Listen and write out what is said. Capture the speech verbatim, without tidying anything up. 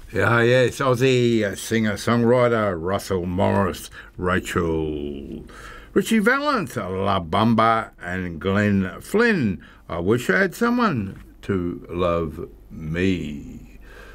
Yeah, yes, Aussie uh, singer-songwriter Russell Morris, Rachel Richie Valens, La Bamba, and Glenn Flynn. I wish I had someone to love me.